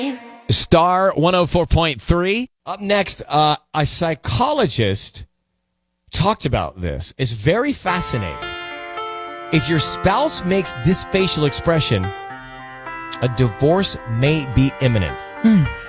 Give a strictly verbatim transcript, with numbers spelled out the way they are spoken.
Star one oh four point three. Up next, uh, a psychologist talked about this. It's very fascinating. If your spouse makes this facial expression, a divorce may be imminent. Mm.